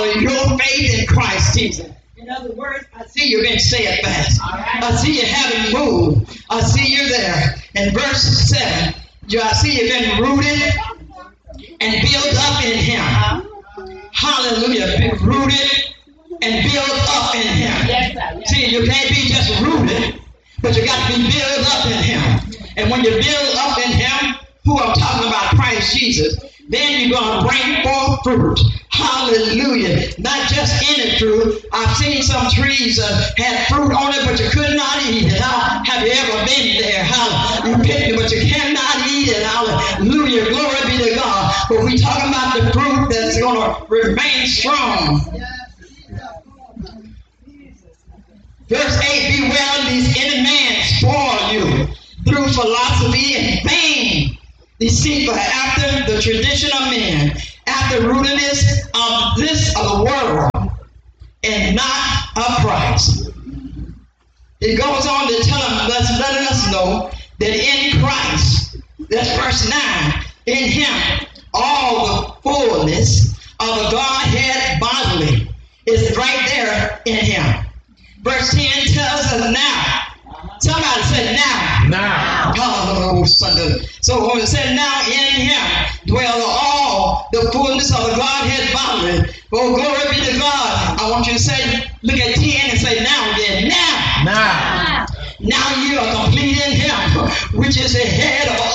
Your faith in Christ Jesus. In other words, I see you been steadfast. I see you haven't moved. I see you there. In verse 7, I see you've been rooted and built up in Him. Hallelujah. Been rooted and built up in Him. See, you can't be just rooted, but you got to be built up in Him. And when you build up in Him, who I'm talking about, Christ Jesus, then you're going to bring forth fruit. Hallelujah. Not just any fruit. I've seen some trees had fruit on it, but you could not eat it. Have you ever been there? You picked it, but you cannot eat it. Hallelujah. Glory be to God. But we're talking about the fruit that's going to remain strong. Verse 8, beware lest any man spoil you through philosophy and vain deceitful after the tradition of men, after rootedness of the world, and not of Christ. It goes on to tell them, letting us know that in Christ, that's verse 9, in Him, all the fullness of the Godhead bodily is right there in Him. Verse 10 tells us now. Somebody said now. Now. Oh, Sunday. So when it said now in Him dwell all the fullness of the Godhead bodily. Oh, glory be to God. I want you to say, look at 10 and say now again. Now. Now. Now you are complete in Him, which is the head of